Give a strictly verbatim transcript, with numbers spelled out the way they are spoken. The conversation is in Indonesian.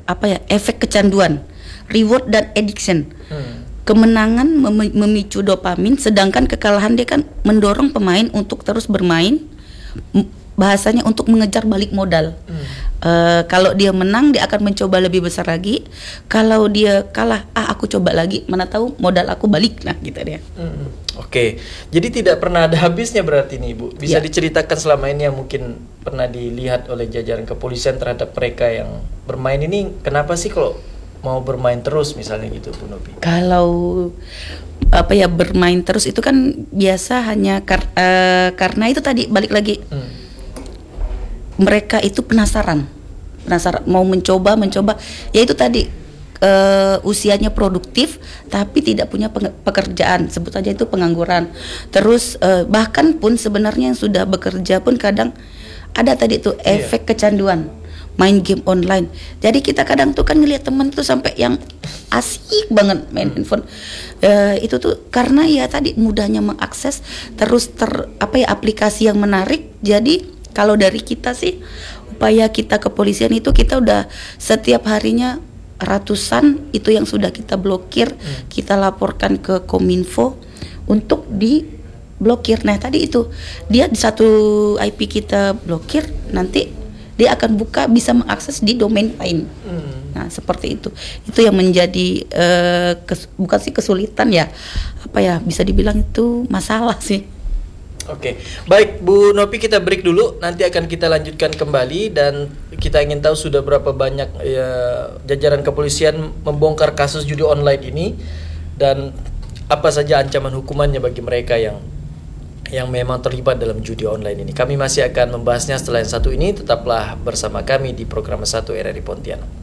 apa ya, efek kecanduan, reward dan addiction. Hmm. Kemenangan mem- memicu dopamin, sedangkan kekalahan dia kan mendorong pemain untuk terus bermain, m- bahasanya untuk mengejar balik modal. Hmm. Uh, kalau dia menang dia akan mencoba lebih besar lagi. Kalau dia kalah, ah aku coba lagi, mana tahu modal aku balik, nah gitu dia. Hmm. Oke, jadi tidak pernah ada habisnya berarti nih Bu. Bisa ya. Diceritakan selama ini yang mungkin pernah dilihat oleh jajaran kepolisian terhadap mereka yang bermain ini, kenapa sih kalau mau bermain terus misalnya gitu Bu Novi? Kalau apa ya, bermain terus itu kan biasa hanya kar- uh, karena itu tadi balik lagi. Hmm. Mereka itu penasaran, penasaran mau mencoba, mencoba. Ya itu tadi uh, usianya produktif, tapi tidak punya penge- pekerjaan, sebut aja itu pengangguran. Terus uh, bahkan pun sebenarnya yang sudah bekerja pun kadang ada tadi tuh efek yeah. kecanduan, main game online. Jadi kita kadang tuh kan ngelihat teman tuh sampai yang asik banget main hmm. handphone. Uh, itu tuh karena ya tadi mudahnya mengakses, terus ter apa ya aplikasi yang menarik. Jadi kalau dari kita sih, upaya kita kepolisian itu kita udah setiap harinya ratusan itu yang sudah kita blokir, hmm. kita laporkan ke Kominfo untuk diblokir. Nah tadi itu dia di satu I P kita blokir, nanti dia akan buka bisa mengakses di domain lain. Hmm. Nah seperti itu, itu yang menjadi uh, kes, bukan sih kesulitan ya, apa ya bisa dibilang itu masalah sih. Oke, baik Bu Novi, kita break dulu, nanti akan kita lanjutkan kembali dan kita ingin tahu sudah berapa banyak ya, jajaran kepolisian membongkar kasus judi online ini dan apa saja ancaman hukumannya bagi mereka yang yang memang terlibat dalam judi online ini. Kami masih akan membahasnya setelah yang satu ini, tetaplah bersama kami di program satu R R I Pontianak.